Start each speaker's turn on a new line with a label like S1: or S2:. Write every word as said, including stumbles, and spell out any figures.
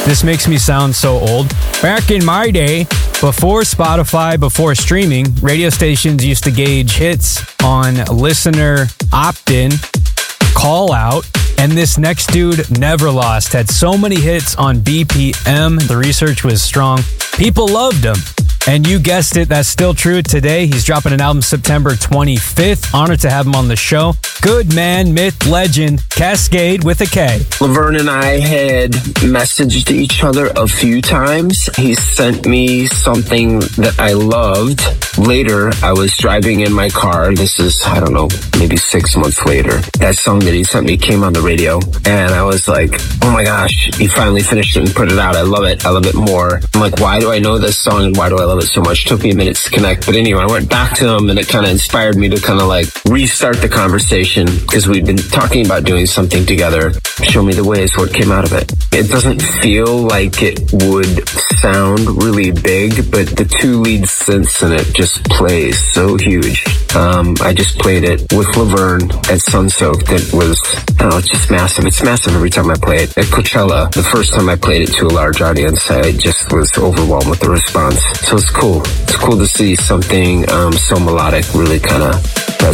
S1: This makes me sound so old. Back in my day, before Spotify, before streaming, radio stations used to gauge hits on listener opt-in, call out, and this next dude, Neverlost, had so many hits on B P M. The research was strong. People loved him. And you guessed it, that's still true today. He's dropping an album September twenty-fifth. Honored to have him on the show. Good man, myth, legend, Kaskade with a K.
S2: Laverne and I had messaged each other a few times. He sent me something that I loved. Later, I was driving in my car. This is, I don't know, maybe six months later. That song that he sent me came on the radio. And I was like, oh my gosh, he finally finished it and put it out. I love it. I love it more. I'm like, why do I know this song and why do I love it so much? It took me a minute to connect. But anyway, I went back to him and it kind of inspired me to kind of like restart the conversation because we'd been talking about doing something together. Show me the way is what came out of it. It doesn't feel like it would sound really big, but the two lead synths in it just plays so huge. Um, I just played it with Laverne at Sunsoaked. It was, oh, it's just massive. It's massive every time I play it. At Coachella, the first time I played it to a large audience, I just was overwhelmed with the response. So it's cool. It's cool to see something um, so melodic really kind of